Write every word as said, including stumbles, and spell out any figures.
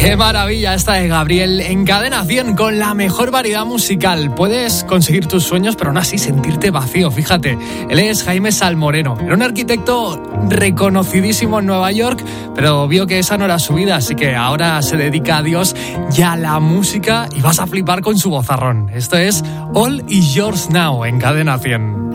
Qué maravilla esta de Gabriel en Cadena cien con la mejor variedad musical. Puedes conseguir tus sueños, pero aún así sentirte vacío. Fíjate, él es Jaime Salmoreno. Era un arquitecto reconocidísimo en Nueva York, pero vio que esa no era su vida, así que ahora se dedica a Dios y a la música y vas a flipar con su vozarrón. Esto es All Is Yours Now en Cadena cien.